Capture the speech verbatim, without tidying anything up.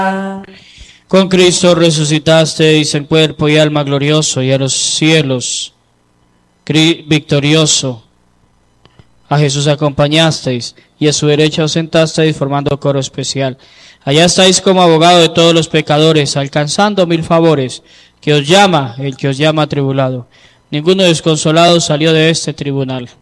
Con Cristo resucitasteis en cuerpo y alma glorioso, y a los cielos victorioso. A Jesús acompañasteis, y a su derecha os sentasteis formando coro especial. Allá estáis como abogado de todos los pecadores, alcanzando mil favores, que os llama el que os llama atribulado. Ninguno desconsolado salió de este tribunal.